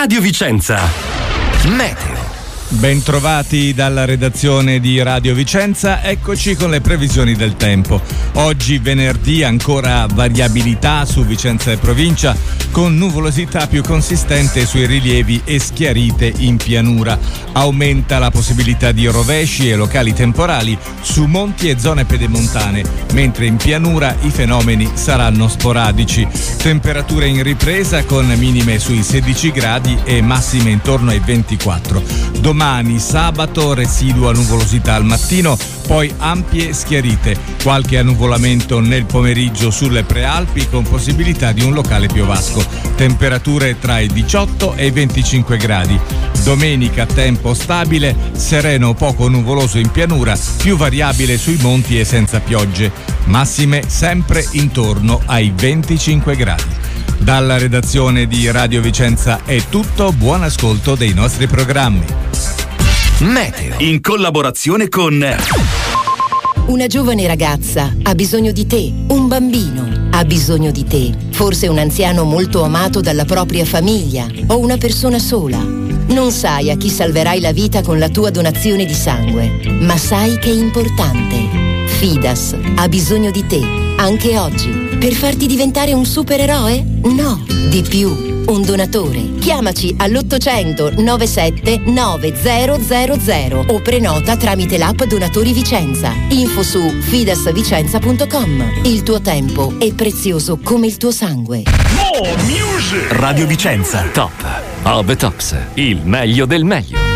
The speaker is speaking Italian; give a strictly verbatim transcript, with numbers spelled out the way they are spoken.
Radio Vicenza. Meteo. Bentrovati dalla redazione di Radio Vicenza, eccoci con le previsioni del tempo. Oggi venerdì ancora variabilità su Vicenza e provincia, con nuvolosità più consistente sui rilievi e schiarite in pianura. Aumenta la possibilità di rovesci e locali temporali su monti e zone pedemontane, mentre in pianura i fenomeni saranno sporadici. Temperature in ripresa con minime sui sedici gradi e massime intorno ai ventiquattro. Domani sabato residua nuvolosità al mattino, poi ampie schiarite, qualche annuvolamento nel pomeriggio sulle prealpi con possibilità di un locale piovasco. Temperature tra i diciotto e i venticinque gradi. Domenica tempo stabile, sereno o poco nuvoloso in pianura, più variabile sui monti e senza piogge. Massime sempre intorno ai venticinque gradi. Dalla redazione di Radio Vicenza è tutto, buon ascolto dei nostri programmi. Meteo, in collaborazione con... Una giovane ragazza ha bisogno di te, un bambino ha bisogno di te, forse un anziano molto amato dalla propria famiglia o una persona sola. Non sai a chi salverai la vita con la tua donazione di sangue, ma sai che è importante. Fidas ha bisogno di te, anche oggi, per farti diventare un supereroe? No, di più. Un donatore. Chiamaci all'ottocento novantasette novecento o prenota tramite l'app Donatori Vicenza. Info su fidasvicenza punto com. Il tuo tempo è prezioso come il tuo sangue. Radio Vicenza. Top of the Tops. Il meglio del meglio.